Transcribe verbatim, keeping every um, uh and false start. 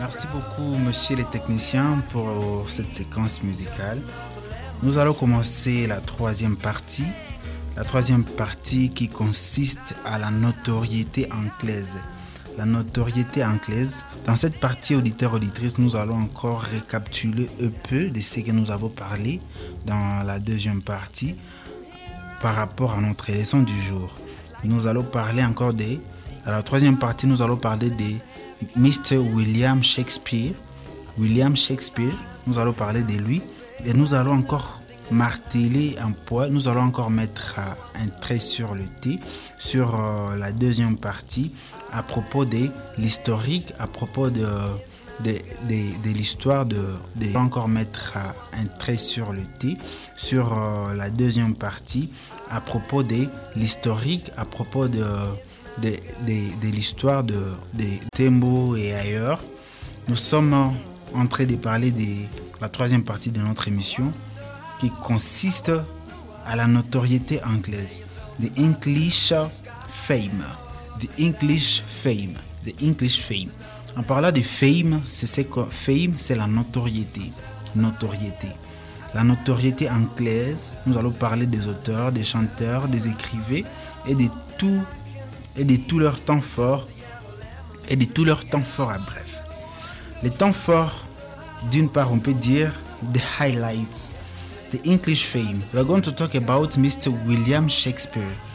Merci beaucoup, monsieur les techniciens, pour cette séquence musicale. Nous allons commencer la troisième partie. La troisième partie qui consiste à la notoriété anglaise. La notoriété anglaise. Dans cette partie, auditeurs, auditrices, nous allons encore récapituler un peu de ce que nous avons parlé dans la deuxième partie par rapport à notre leçon du jour. Nous allons parler encore de... Dans la troisième partie, nous allons parler de mister William Shakespeare. William Shakespeare, nous allons parler de lui et nous allons encore marteler un point, nous allons encore mettre un trait sur le T sur euh, la deuxième partie à propos de l'historique, à propos de, de, de, de l'histoire de, de encore mettre un trait sur le T sur euh, la deuxième partie à propos de l'historique, à propos de De, de, de l'histoire de, de Tembo et ailleurs. Nous sommes en train de parler de la troisième partie de notre émission qui consiste à la notoriété anglaise. The English fame. The English fame. The English fame. En parlant de fame, c'est ce que fame, c'est la notoriété. Notoriété. La notoriété anglaise, nous allons parler des auteurs, des chanteurs, des écrivains et de tout et de tout leur temps fort et de tout leur temps fort à bref. Les temps forts, d'une part, on peut dire the highlights, the English fame. We're going to talk about mister William Shakespeare.